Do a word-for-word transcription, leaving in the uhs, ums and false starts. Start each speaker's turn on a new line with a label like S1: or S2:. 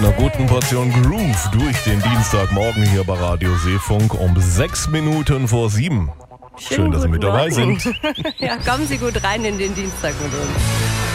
S1: Einer guten Portion Groove durch den Dienstagmorgen hier bei Radio Seefunk um sechs Minuten vor sieben. Schön, Schön dass Sie mit dabei sind.
S2: Ja, kommen Sie gut rein in den Dienstag mit uns.